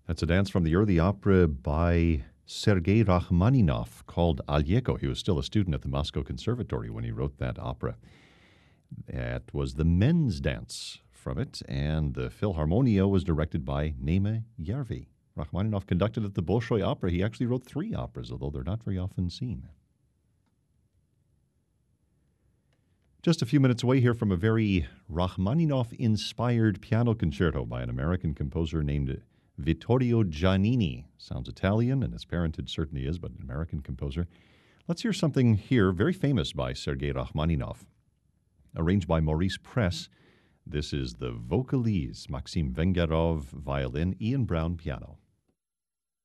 That's a dance from the early opera by Sergei Rachmaninoff called Alyeko. He was still a student at the Moscow Conservatory when he wrote that opera. That was the men's dance from it, and the Philharmonia was directed by Naima Järvi. Rachmaninoff conducted at the Bolshoi Opera. He actually wrote 3 operas, although they're not very often seen. Just a few minutes away here from a very Rachmaninoff-inspired piano concerto by an American composer named Vittorio Giannini. Sounds Italian, and his parentage certainly is, but an American composer. Let's hear something here, very famous by Sergei Rachmaninoff, arranged by Maurice Press. This is the Vocalise, Maxim Vengerov, violin, Ian Brown, piano.